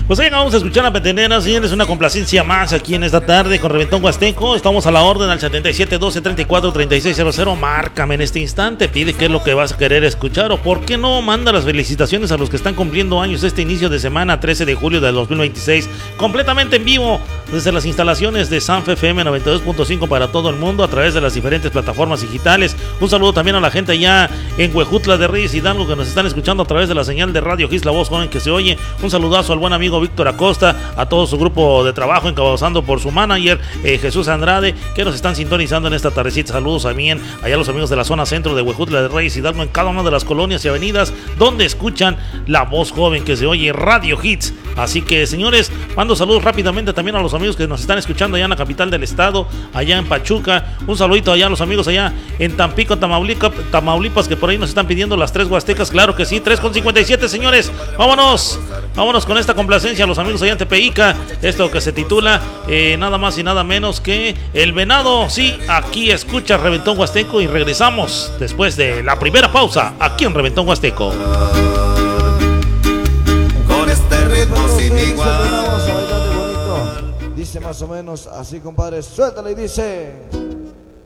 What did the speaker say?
Pues ahí vamos a escuchar a Petenera, señores, una complacencia más aquí en esta tarde con Reventón Huasteco. Estamos a la orden al 77 12 34 3600. Márcame en este instante, pide qué es lo que vas a querer escuchar o por qué no, manda las felicitaciones a los que están cumpliendo años este inicio de semana 13 de julio del 2026, completamente en vivo desde las instalaciones de Sanfe FM 92.5 para todo el mundo a través de las diferentes plataformas digitales. Un saludo también a la gente allá en Huejutla de Reyes Hidalgo que nos están escuchando a través de la señal de Radio Hits, la voz joven que se oye. Un saludazo al buen amigo Víctor Acosta, a todo su grupo de trabajo encabezando por su manager Jesús Andrade, que nos están sintonizando en esta tardecita. Saludos también allá a los amigos de la zona centro de Huejutla de Reyes Hidalgo, en cada una de las colonias y avenidas donde escuchan la voz joven que se oye, Radio Hits. Así que, señores, mando saludos rápidamente también a los amigos que nos están escuchando allá en la capital del estado, allá en Pachuca. Un saludito allá a los amigos allá en Tampico, Tamaulipas, que por ahí nos están pidiendo las 3 huastecas. Claro que sí, 3:57, señores. Vámonos con esta complacencia a los amigos allá en Tepeíca. Esto que se titula nada más y nada menos que El Venado. Sí, aquí escucha Reventón Huasteco y regresamos después de la primera pausa aquí en Reventón Huasteco. Con este ritmo sin igual. Dice más o menos así, compadre. Suéltale y dice...